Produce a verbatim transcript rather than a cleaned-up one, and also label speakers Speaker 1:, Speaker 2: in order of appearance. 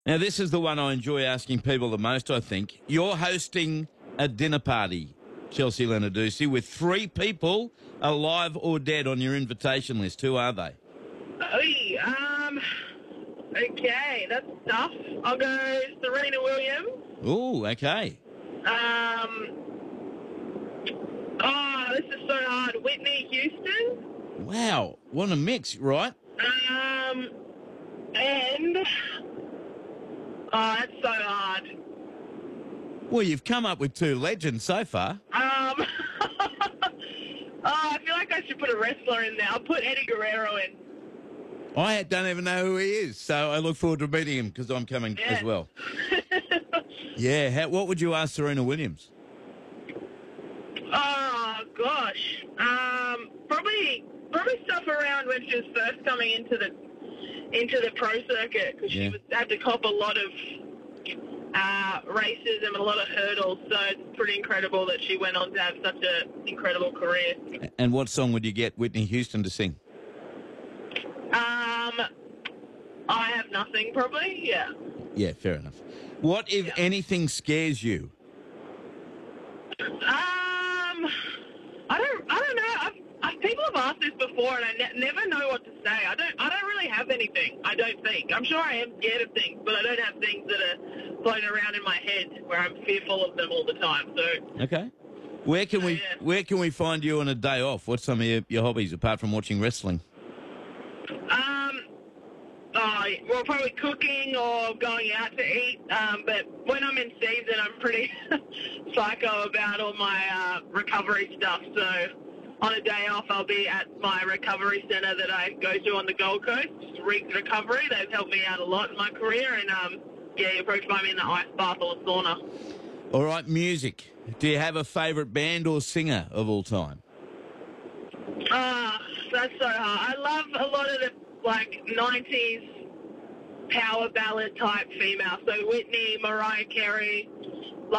Speaker 1: Now, this is the one I enjoy asking people the most, I think. You're hosting a dinner party, Chelsea Lenadusi, with three people alive or dead on your invitation list. Who are they?
Speaker 2: Oy, um, okay, that's tough. I'll go Serena Williams.
Speaker 1: Ooh, okay.
Speaker 2: Um, oh, this is so hard. Whitney Houston.
Speaker 1: Wow, what a mix, right?
Speaker 2: Um, and, oh, that's so hard.
Speaker 1: Well, you've come up with two legends so far.
Speaker 2: Um, oh, I feel like I should put a wrestler in there. I'll put Eddie Guerrero in.
Speaker 1: I don't even know who he is, so I look forward to meeting him because I'm coming
Speaker 2: Yeah.
Speaker 1: as well. Yeah, how, what would you ask Serena Williams?
Speaker 2: Oh gosh, um, probably probably stuff around when she was first coming into the into the pro circuit because
Speaker 1: Yeah.
Speaker 2: she was, had to cop a lot of uh, racism and a lot of hurdles. So it's pretty incredible that she went on to have such an incredible career.
Speaker 1: And what song would you get Whitney Houston to sing?
Speaker 2: Um, I have nothing, probably. Yeah.
Speaker 1: Yeah, fair enough. What, if
Speaker 2: Yeah.
Speaker 1: anything, scares you?
Speaker 2: Um, I don't. I don't know. I've, I, people have asked this before, and I ne- never know what to say. I don't. I don't really have anything. I don't think. I'm sure I am scared of things, but I don't have things that are floating around in my head where I'm fearful of them all the time. So.
Speaker 1: Okay. Where can we
Speaker 2: yeah.
Speaker 1: Where can we find you on a day off? What's some of your, your hobbies apart from watching wrestling?
Speaker 2: Um. Oh, well, probably cooking or going out to eat. Um, but when I'm in season, I'm pretty psycho about all my uh, recovery stuff. So on a day off, I'll be at my recovery centre that I go to on the Gold Coast, Riggs Recovery. They've helped me out a lot in my career. And, um, yeah, you probably find me in the ice bath or the sauna.
Speaker 1: All right, music. Do you have a favourite band or singer of all time?
Speaker 2: Ah, that's so hard. I love a lot of the, like, nineties power ballad type female. So Whitney, Mariah Carey,